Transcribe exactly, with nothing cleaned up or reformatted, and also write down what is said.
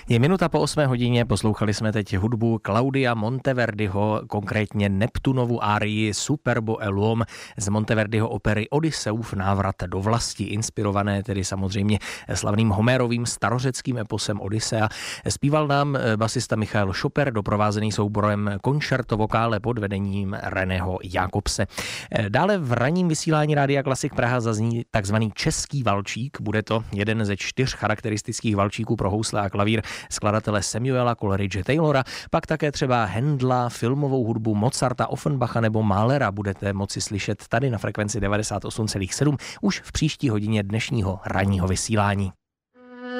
Je minuta po osmé hodině, poslouchali jsme teď hudbu Claudia Monteverdiho, konkrétně Neptunovu árii Superbo e l'uomo z Monteverdiho opery Odysseův návrat do vlasti, inspirované tedy samozřejmě slavným Homérovým starořeckým eposem Odysea. Zpíval nám basista Michael Šoper, doprovázený souborem Concerto Vocale pod vedením Reného Jakobse. Dále v ranním vysílání Rádia Klasik Praha zazní takzvaný český valčík. Bude to jeden ze čtyř charakteristických valčíků pro housle a klavír skladatele Samuela Coleridge Taylora, pak také třeba Händla, filmovou hudbu Mozarta, Offenbacha nebo Mahlera budete moci slyšet tady na frekvenci devadesát osm celá sedm už v příští hodině dnešního ranního vysílání.